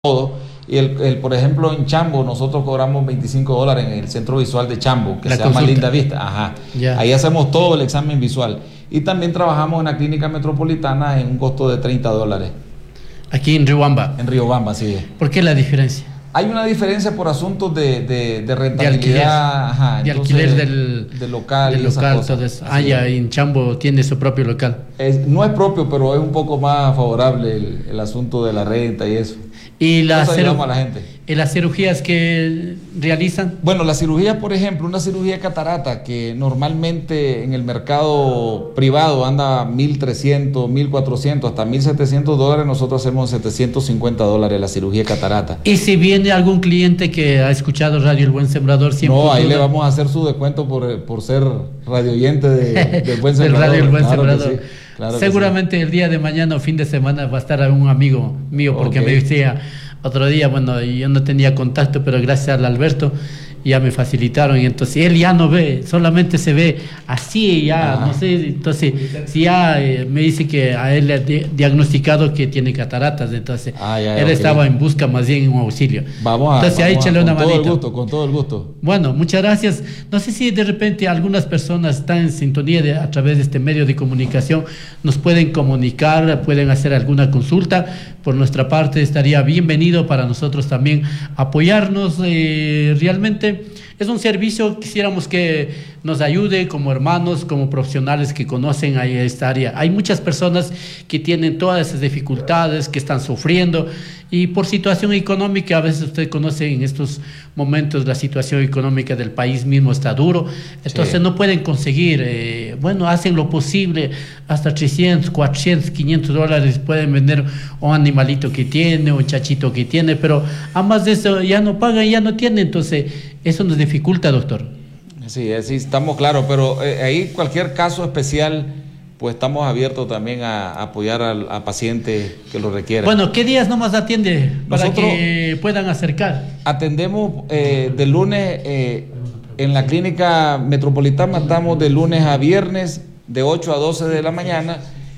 todo. Y por ejemplo, en Chambo, nosotros cobramos $25 en el centro visual de Chambo, que se llama Linda Vista. Ajá. Ya. Ahí hacemos todo el examen visual. Y también trabajamos en la clínica metropolitana en un costo de $30. Aquí en Riobamba. En Riobamba, sí. ¿Por qué la diferencia? Hay una diferencia por asuntos de rentabilidad, alquiler, ajá, de entonces, alquiler del local. Del y esas local, cosas. todo eso. Ya en Chambo tiene su propio local. No es propio, pero es un poco más favorable el asunto de la renta y eso. Y a la gente. las cirugías que realizan. Bueno, la cirugía, por ejemplo, una cirugía de catarata que normalmente en el mercado privado anda $1,300, $1,400, hasta $1,700, nosotros hacemos $750 la cirugía de catarata. Y si viene algún cliente que ha escuchado Radio El Buen Sembrador, siempre. No, ahí le vamos a hacer su descuento por ser radio oyente del Buen Sembrador. Radio El Buen Sembrador. Sí, claro. Seguramente sí. El día de mañana o fin de semana va a estar un amigo mío, porque me decía otro día, bueno, yo no tenía contacto, pero gracias al Alberto ya me facilitaron, y entonces él ya no ve, solamente se ve así, ya. Ajá. No sé, entonces si ya me dice que a él le ha diagnosticado que tiene cataratas, entonces él estaba en busca más bien un auxilio. Entonces ahí échale una manito. Con todo el gusto. Bueno, muchas gracias. No sé si de repente algunas personas están en sintonía a través de este medio de comunicación, nos pueden comunicar, pueden hacer alguna consulta. Por nuestra parte estaría bienvenido para nosotros también apoyarnos. Realmente es un servicio, quisiéramos que nos ayude como hermanos, como profesionales que conocen ahí esta área. Hay muchas personas que tienen todas esas dificultades, que están sufriendo, y por situación económica, a veces usted conoce en estos momentos la situación económica del país mismo está duro, entonces no pueden conseguir, hacen lo posible, hasta 300, 400, $500 pueden vender un animalito que tiene, un chachito que tiene, pero a más de eso ya no pagan, ya no tienen, entonces eso nos dificulta, doctor. Sí, estamos claros, pero ahí cualquier caso especial, pues estamos abiertos también a apoyar a pacientes que lo requieran. Bueno, ¿qué días nomás atiende para nosotros que puedan acercar? Atendemos de lunes, en la clínica metropolitana estamos de lunes a viernes de 8 a 12 de la mañana,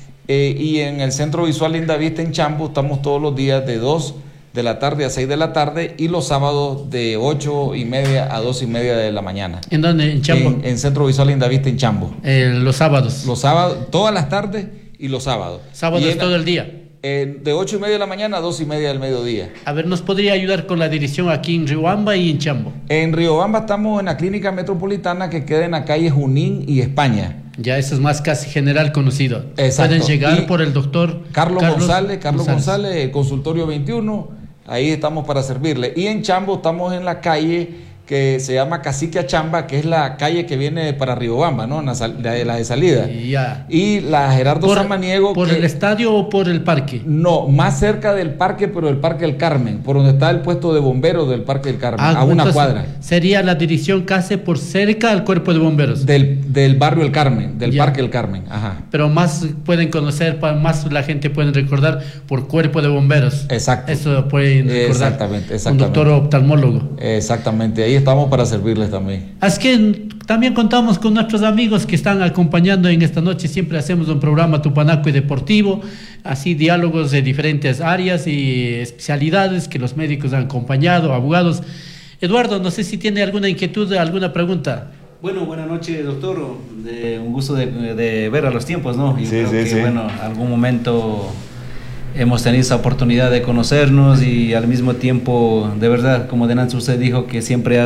y en el Centro Visual Linda Vista en Chambo estamos todos los días de 2 de la tarde a 6 de la tarde, y los sábados de 8:30 a 2:30 de la mañana. ¿En dónde? ¿En Chambo? En Centro Visual Linda Vista en Chambo. Los sábados. Los sábados, todas las tardes y los sábados. ¿Sábados todo el día? De 8:30 de la mañana a 2:30 del mediodía. A ver, ¿nos podría ayudar con la dirección aquí en Riobamba y en Chambo? En Riobamba estamos en la clínica metropolitana que queda en la calle Junín y España. Ya eso es más casi general conocido. Exacto. Pueden llegar por el doctor Carlos González, consultorio 21. Ahí estamos para servirle. Y en Chambo estamos en la calle que se llama Cacique Achamba, que es la calle que viene para Riobamba, ¿no? La de salida. Ya. Y la Gerardo Samaniego. ¿Por el estadio o por el parque? No, más cerca del parque, pero el Parque del Carmen, por donde está el puesto de bomberos del Parque del Carmen, a una cuadra. Sería la dirección casi por cerca al cuerpo de bomberos. Del barrio El Carmen, del Parque del Carmen, ajá. Pero más pueden conocer, más la gente puede recordar por cuerpo de bomberos. Exacto. Eso pueden recordar. Exactamente. Un doctor oftalmólogo. Exactamente, ahí estamos para servirles también. Es que también contamos con nuestros amigos que están acompañando en esta noche. Siempre hacemos un programa tupanaco y deportivo, así diálogos de diferentes áreas y especialidades que los médicos han acompañado, abogados. Eduardo, no sé si tiene alguna inquietud, alguna pregunta. Bueno, buenas noches, doctor. Un gusto de ver a los tiempos, ¿no? Yo creo que, bueno, algún momento hemos tenido esa oportunidad de conocernos, y al mismo tiempo, de verdad, como delante usted dijo, que siempre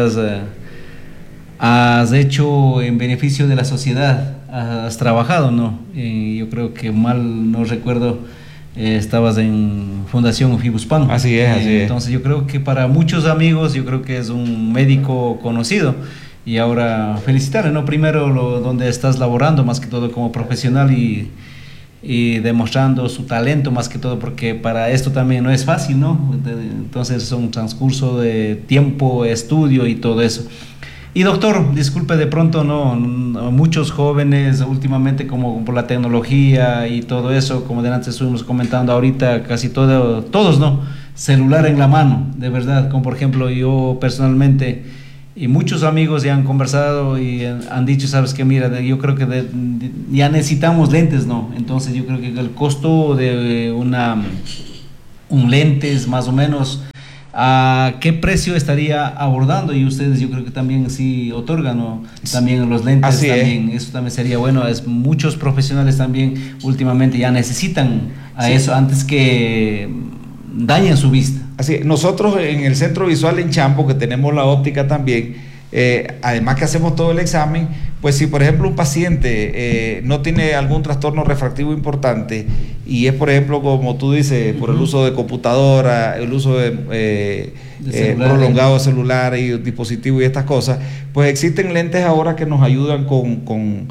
has hecho en beneficio de la sociedad, has trabajado, ¿no? Yo creo que mal no recuerdo, estabas en Fundación Fibuspan. Así es. Entonces yo creo que para muchos amigos, yo creo que es un médico conocido. Y ahora felicitarle, ¿no? Primero donde estás laborando, más que todo como profesional, y demostrando su talento más que todo, porque para esto también no es fácil, ¿no? Entonces es un transcurso de tiempo, estudio y todo eso. Y doctor, disculpe, de pronto muchos jóvenes últimamente, como por la tecnología y todo eso, como delante estuvimos comentando ahorita, casi todos, ¿no? Celular en la mano, de verdad, como por ejemplo yo personalmente, y muchos amigos ya han conversado y han dicho, sabes que mira, yo creo que ya necesitamos lentes, ¿no? Entonces yo creo que el costo de un lentes más o menos, ¿a qué precio estaría abordando? Y ustedes yo creo que también sí otorgan, ¿no? También los lentes. Así también, es. eso también sería bueno. Muchos profesionales también últimamente ya necesitan a eso antes que dañen su vista. Así, nosotros en el Centro Visual en Champo, que tenemos la óptica también, además que hacemos todo el examen, pues si por ejemplo un paciente no tiene algún trastorno refractivo importante y es por ejemplo como tú dices, por el uso de computadora, el uso de prolongado de celular y dispositivos y estas cosas, pues existen lentes ahora que nos ayudan con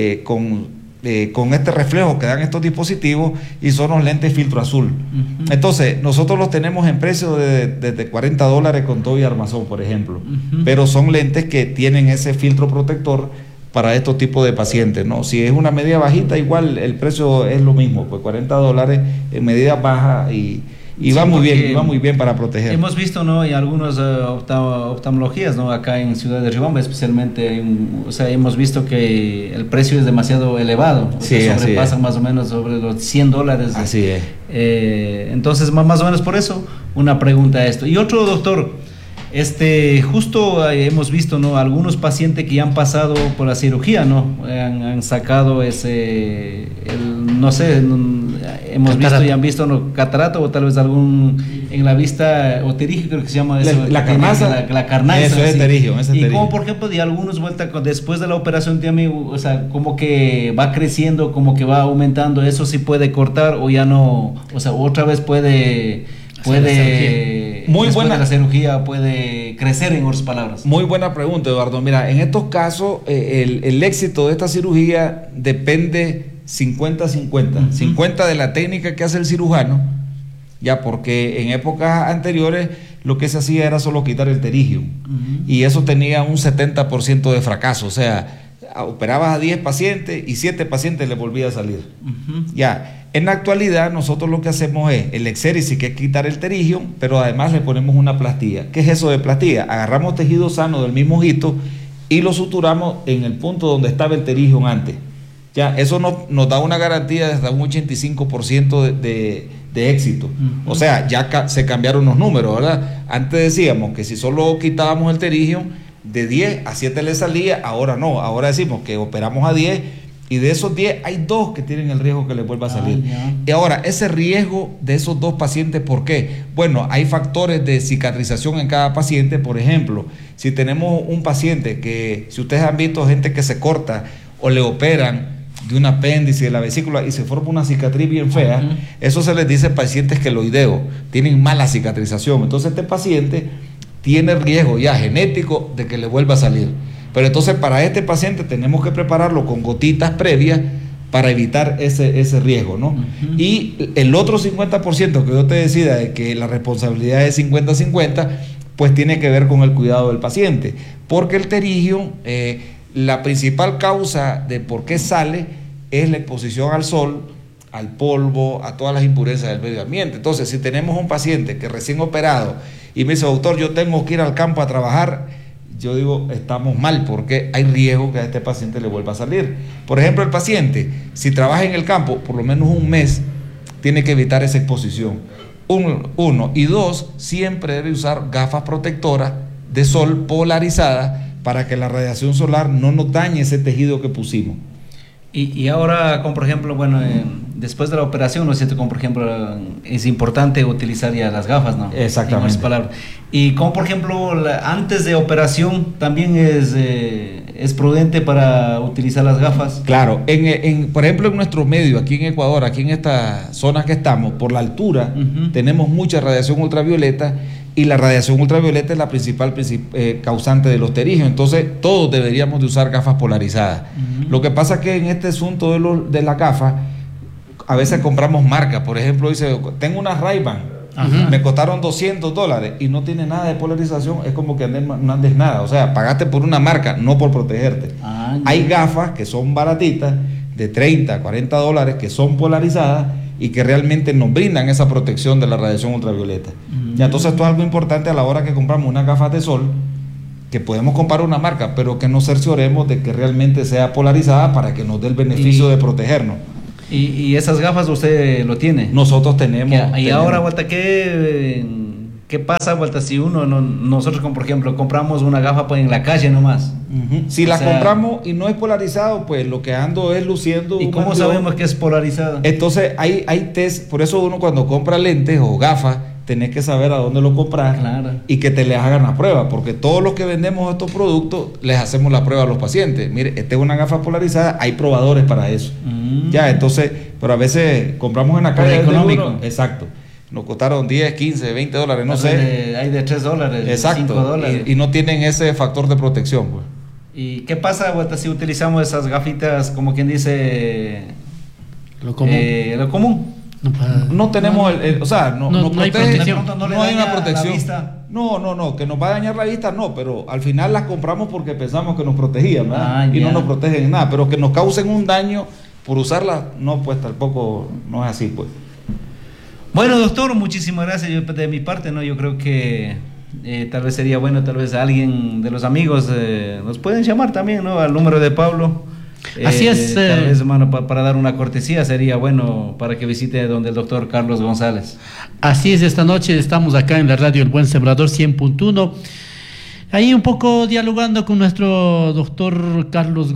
este reflejo que dan estos dispositivos, y son los lentes filtro azul. Entonces nosotros los tenemos en precio de $40 con todo y armazón, por ejemplo, pero son lentes que tienen ese filtro protector para estos tipos de pacientes, ¿no? Si es una medida bajita, igual el precio es lo mismo, pues $40 en medida baja, y sí, va muy bien para proteger. Hemos visto, ¿no? Y algunas oftalmologías, ¿no? Acá en Ciudad de Riobamba, especialmente, o sea, hemos visto que el precio es demasiado elevado. Sí, sobrepasan más o menos sobre los $100. Así es. Entonces, más o menos por eso, una pregunta a esto. Y otro, doctor, justo hemos visto, ¿no? Algunos pacientes que ya han pasado por la cirugía, ¿no? Han sacado no sé, hemos visto y han visto, ¿no? Catarato, o tal vez en la vista, o terigio, creo que se llama eso. La carnaza. La carnaza. Eso es terigio. Y como por ejemplo, de algunos después de la operación, o sea, como que va creciendo, como que va aumentando, eso sí puede cortar o ya no, o sea, otra vez puede muy buena de la cirugía puede crecer, en otras palabras. Muy buena pregunta, Eduardo. Mira, en estos casos el éxito de esta cirugía depende 50-50. 50 de la técnica que hace el cirujano, ya, porque en épocas anteriores lo que se hacía era solo quitar el terigio, y eso tenía un 70% de fracaso. O sea, operabas a 10 pacientes y 7 pacientes le volvía a salir. Ya. En la actualidad nosotros lo que hacemos es el exéresis, que es quitar el terigio, pero además le ponemos una plastilla. ¿Qué es eso de plastilla? Agarramos tejido sano del mismo ojito y lo suturamos en el punto donde estaba el terigio antes. Ya, eso nos da una garantía de hasta un 85% de éxito. O sea, ya se cambiaron los números, ¿verdad? Antes decíamos que si solo quitábamos el terigio, de 10 a 7 le salía, ahora no. Ahora decimos que operamos a 10, y de esos 10 hay 2 que tienen el riesgo que les vuelva a salir. Y ahora, ese riesgo de esos 2 pacientes, ¿por qué? Bueno, hay factores de cicatrización en cada paciente. Por ejemplo, si tenemos un paciente que, si ustedes han visto gente que se corta o le operan de un apéndice de la vesícula y se forma una cicatriz bien fea, eso se les dice pacientes queloideos, tienen mala cicatrización. Entonces este paciente tiene riesgo ya genético de que le vuelva a salir. Pero entonces para este paciente tenemos que prepararlo con gotitas previas para evitar ese riesgo, ¿no? Y el otro 50% que yo te decía, de que la responsabilidad es 50-50, pues tiene que ver con el cuidado del paciente. Porque el terigio, la principal causa de por qué sale es la exposición al sol, al polvo, a todas las impurezas del medio ambiente. Entonces, si tenemos un paciente que recién operado y me dice, doctor, yo tengo que ir al campo a trabajar, yo digo, estamos mal, porque hay riesgo que a este paciente le vuelva a salir. Por ejemplo, el paciente, si trabaja en el campo por lo menos un mes, tiene que evitar esa exposición. Uno. Y 2, siempre debe usar gafas protectoras de sol polarizadas para que la radiación solar no nos dañe ese tejido que pusimos. Y ahora, como por ejemplo, bueno, después de la operación, ¿no es cierto? Como por ejemplo, es importante utilizar ya las gafas, ¿no? Exactamente. Y como por ejemplo, antes de operación, también es prudente para utilizar las gafas. Claro, por ejemplo, en nuestro medio, aquí en Ecuador, aquí en esta zona que estamos, por la altura, tenemos mucha radiación ultravioleta, y la radiación ultravioleta es la principal causante de los terigios. Entonces todos deberíamos de usar gafas polarizadas. Lo que pasa es que en este asunto de la gafa, a veces compramos marcas. Por ejemplo, dice, tengo una Ray-Ban, me costaron $200 y no tiene nada de polarización. Es como que no andes nada. O sea, pagaste por una marca, no por protegerte. Hay gafas que son baratitas, de $30, $40, que son polarizadas y que realmente nos brindan esa protección de la radiación ultravioleta. Ya, entonces esto es algo importante a la hora que compramos unas gafas de sol, que podemos comprar una marca, pero que nos cercioremos de que realmente sea polarizada para que nos dé el beneficio de protegernos. Y esas gafas usted lo tiene. Nosotros tenemos. Y ahora, vuelta, ¿qué pasa, vuelta, si nosotros, como por ejemplo, compramos una gafa pues, en la calle nomás? Si la compramos y no es polarizado, pues lo que ando es luciendo. ¿Y cómo sabemos que es polarizado? Entonces hay test, por eso uno cuando compra lentes o gafas, tenés que saber a dónde lo compras, claro, y que te les hagan la prueba, porque todos los que vendemos estos productos les hacemos la prueba a los pacientes. Mire, esta es una gafa polarizada, hay probadores para eso. Ya, entonces, pero a veces compramos en la calle. Económico. Exacto. Nos costaron 10, 15, 20 dólares, no sé. Hay de 3 dólares, exacto, 5 dólares. Y no tienen ese factor de protección, pues. ¿Y qué pasa, vuelta, si utilizamos esas gafitas, como quien dice, lo común? Lo común. No tenemos, o sea, no hay protección. No hay una protección. No, que nos va a dañar la vista, no, pero al final las compramos porque pensamos que nos protegían, ¿verdad? Y no nos protegen en nada, pero que nos causen un daño por usarlas, no, pues tampoco no es así, pues. Bueno, doctor, muchísimas gracias. Yo, de mi parte, no, yo creo que tal vez sería bueno, tal vez alguien de los amigos nos pueden llamar también, ¿no? Al número de Pablo. Así es. Tal vez, hermano, para dar una cortesía sería bueno para que visite donde el doctor Carlos González. Así es, esta noche estamos acá en la radio El Buen Sembrador 100.1. Ahí un poco dialogando con nuestro doctor Carlos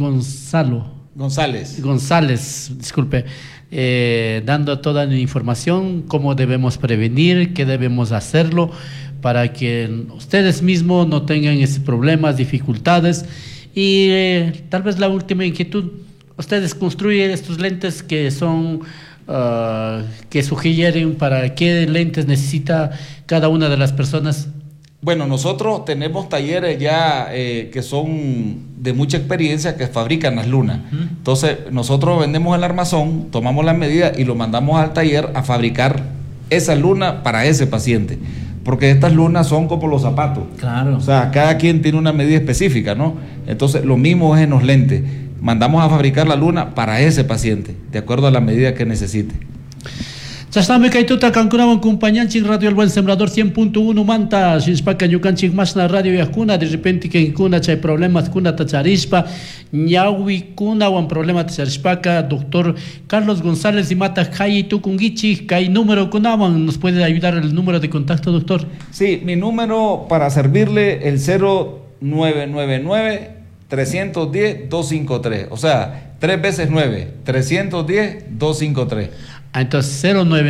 González, disculpe, dando toda la información, cómo debemos prevenir, qué debemos hacerlo para que ustedes mismos no tengan esos problemas, dificultades. Y tal vez la última inquietud, ustedes construyen estos lentes que son, que sugieren para qué lentes necesita cada una de las personas. Bueno, nosotros tenemos talleres ya que son de mucha experiencia, que fabrican las lunas. Entonces, nosotros vendemos el armazón, tomamos las medidas y lo mandamos al taller a fabricar esa luna para ese paciente. Porque estas lunas son como los zapatos. Claro. O sea, cada quien tiene una medida específica, ¿no? Entonces, lo mismo es en los lentes. Mandamos a fabricar la luna para ese paciente, de acuerdo a la medida que necesite. Chasname Kaituta Cancunaban Compañanchik Radio El Buen Sembrador 100.1 Manta Shinspaka Yukanchik Masna Radio Yakuna de repente que en Kuna chay problemas Kuna Tacharispa Ñawi Kuna wan problema Tacharishpaka doctor Carlos González y Mata Kai Tukungichi Kai número Kunawan nos puede ayudar el número de contacto, doctor. Sí, mi número para servirle el 0999 310 253, o sea, 3 veces 9 310 253. Entonces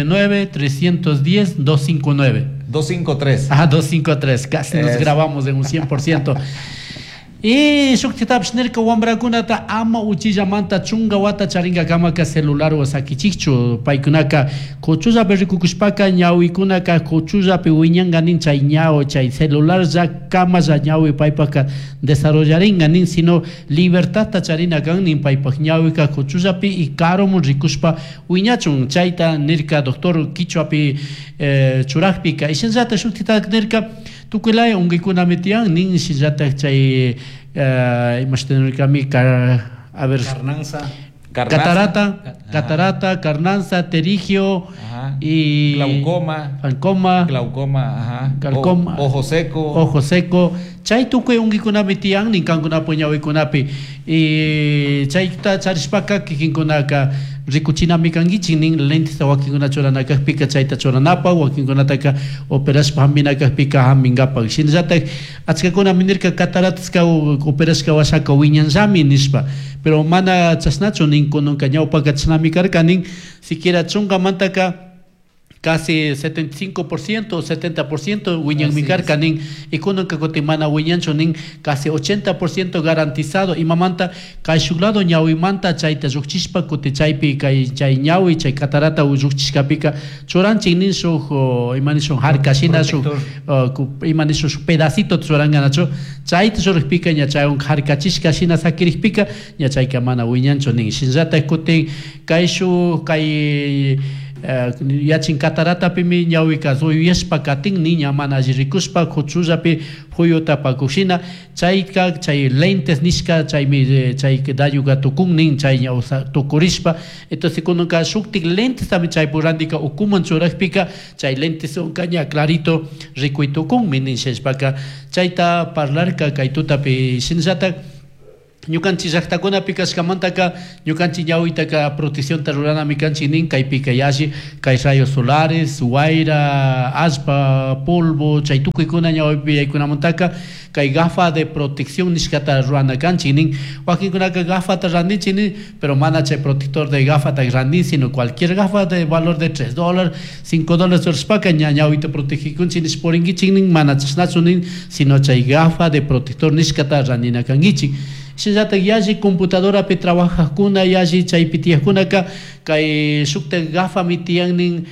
099-310-259. 253. Ajá, 253. Casi nos grabamos en un 100%. Y shuktitab shnerka wambrakunata ama uchilla manta chunga wata charinga kamaka celular o sakichichu paikunaka kochuza berikukushpaka ñawikunaka kochuza piwiñanga nin chay ñao chay celular ya kama ya ñawi paipaka desarrollaringa nin sino libertad tacharina kan nin paipak ñawika kochuza pi y karomu rikushpa wiñachun chayta nirka doctor kichwapi churajpika y shenjata shuktitab nirka tukulay ungikuna metian nin shinjata chay imagínate a ver, catarata, carnanza, terigio, ajá, y glaucoma, ajá, ojo seco, chay tukue ungikuna metian nin kankuna puñawikunapi y chay ta charishpaka kikinkunaka rikuchina mikangichi nin lentes wakinkuna choranaka pika chayta choranapa wakinkunataka operashpa haminaka pika hamingapa shinjata achkakuna minirka cataratasca operashka washaka wiñanllami nishpa pero mana chasnacho nin kununka ñawpaka chasnami karka nin siquiera chunga mantaka casi 75% o 70% wiñan mi carca nin y cuando que cotimana wiñancho nin casi 80% garantizado y mamanta kai shuglado ñawi manta chayta jukchispa kote chaypi kai chay ñawi chay catarata u jukchiska pika choranchi nin so imanisho harkashina su imanisho su pedacito choranganacho chayta chorpika ña chay un harkachishka shina sakiripika ña chay kamana wiñancho nin shinjata kote kai shu kai yachin catarata pimi ñawika zoyespa katin niña mana jirikuspa kochuzapi huyota pakushina chayka chay lentes nishka chay dayuga tukun nin chay ñawsa tukurispa entonces cuando ka shuktik lentes también chay purandika ukuman churajpika chay lentes son caña clarito rikuitukun minin sheshpaka chayta parlarka kay tutapi shinjata ñukanchik llaqtakunapi kashkamantaka ñukanchik ñawitaka protección rurana mikanchik nin kaypi yashi kay rayos solares, wayra, aspa, polvo, chay tukuykuna ñawipi yaykunamantaka kay gafa de protección nishkata rurana kanchik nin wakinkunaka gafata randinchik nin pero mana chay protector de gafata randin sino cualquier gafa de valor de $3, $5 urspaka ñawita protegikunchik nishporinkichik nin mana chasnachu nin sino chay gafa de protector nishkata randina kankichik Shillata yaji computadora pe trabaja kuna yaji chay pitiakuna ka kay shukte gafa mitianin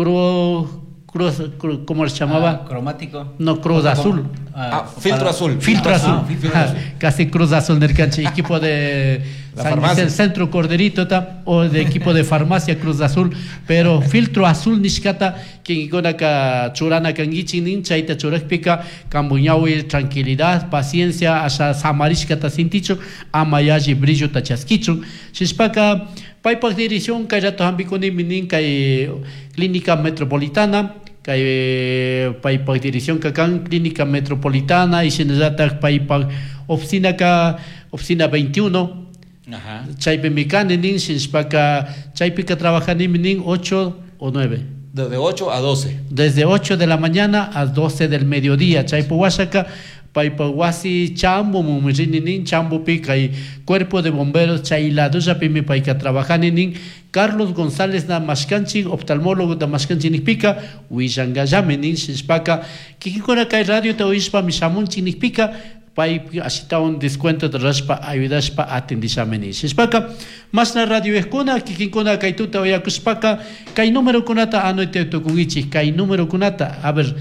¿cómo se llamaba? Cromático. No, cruz azul. Filtro azul. Filtro azul. Casi cruz azul del cancha. Equipo de Centro Corderito o de equipo de farmacia Cruz Azul. Pero filtro azul nishkata que ka churana kangichi nincha ita churakpika kambuñawi tranquilidad, paciencia, asa samarishkata sinticho, amayaji brillo tachasquicho. Shishpaka paipak dirección kayato hambikuni minin kay clínica metropolitana. Paipak dirección kakan clínica metropolitana y shenezata paipak oficina 21. Ajá. Chaype mikane nin shinspaka chaypika trabajan nin 8 o 9. De 8 a 12. Desde 8 de la mañana a 12 del mediodía. Chaypo washaka paipawasi chambo mumirinin chambo pica y cuerpo de bomberos chailado ya pimi paika trabajan nin Carlos González na mashkanchi oftalmólogo da mashkanchi nikpika wishanga jamenin shinspaka kikikona kai radio te oishpa mishamunchi nikpika pai asita un descuento de raspa ayudaspa atendishameni shishpaka más na radio escona kikikona kai tuta oyakuspaka kai número kunata anoite tokungichi kai número kunata a ver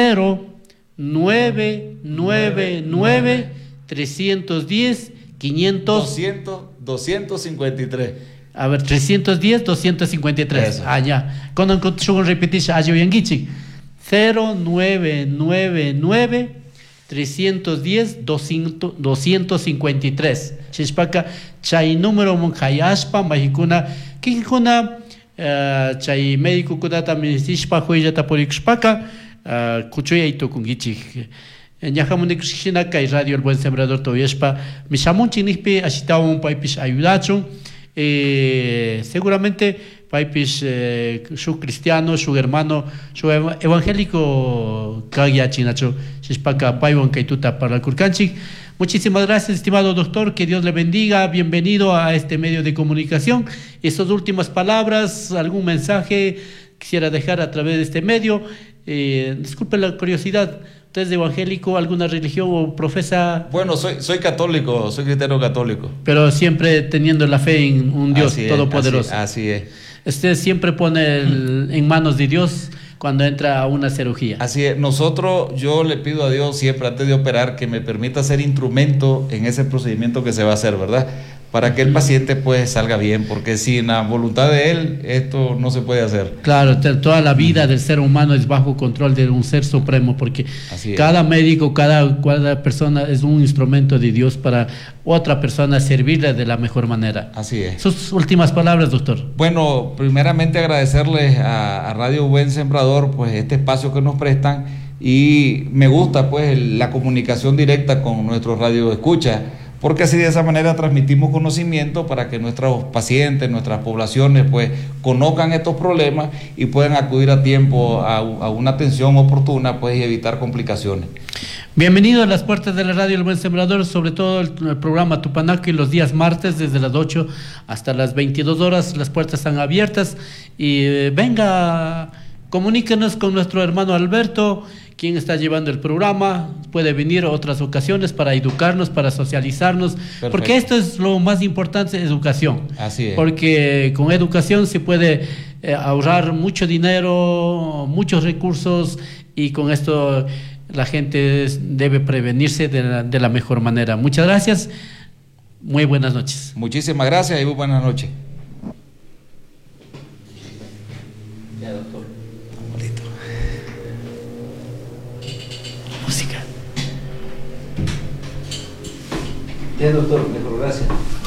0999 310 500 253. A ver, 310 253. Eso. Ah, ya. Cuando sugon repetir ayo yangichi 0999 310 253. Shishpaka chay número monjayaspa majikuna kikuna chay médico kudata ministishpa huella porikshpaka kuchuya ito kungichi ñajamunikushina kay radio El Buen Sembrador toyespa mishamunchi nispi ashita un paipish ayudacho seguramente paipish su cristiano su hermano su evangélico kagya chinacho shishpaka paiwan kaituta para kurkanchik. Muchísimas gracias, estimado doctor, que Dios le bendiga, bienvenido a este medio de comunicación. Estas últimas palabras, algún mensaje quisiera dejar a través de este medio. Disculpe la curiosidad, ¿usted es evangélico, alguna religión o profesa? Bueno, soy católico, soy cristiano católico. Pero siempre teniendo la fe en un Dios todopoderoso. Así es. Usted siempre pone en manos de Dios cuando entra a una cirugía. Así es. Yo le pido a Dios siempre antes de operar que me permita ser instrumento en ese procedimiento que se va a hacer, ¿verdad? Para que el paciente pues salga bien, porque sin la voluntad de él esto no se puede hacer. Claro, toda la vida del ser humano es bajo control de un ser supremo, porque cada médico, cada persona es un instrumento de Dios para otra persona servirle de la mejor manera. Así es. Sus últimas palabras, doctor. Bueno, primeramente agradecerles a Radio Buen Sembrador pues este espacio que nos prestan, y me gusta pues la comunicación directa con nuestros radioescuchas, porque así de esa manera transmitimos conocimiento para que nuestros pacientes, nuestras poblaciones pues conozcan estos problemas y puedan acudir a tiempo a una atención oportuna pues y evitar complicaciones. Bienvenido a las puertas de la radio El Buen Sembrador, sobre todo el programa Tupanaki los días martes desde las 8 hasta las 22 horas, las puertas están abiertas y venga, comuníquenos con nuestro hermano Alberto, quien está llevando el programa, puede venir a otras ocasiones para educarnos, para socializarnos. Perfecto. Porque esto es lo más importante, educación. Así es. Porque con educación se puede ahorrar mucho dinero, muchos recursos, y con esto la gente debe prevenirse de la mejor manera. Muchas gracias, muy buenas noches. Muchísimas gracias y muy buenas noches. Ya, doctor. Ya, doctor, mejor, gracias.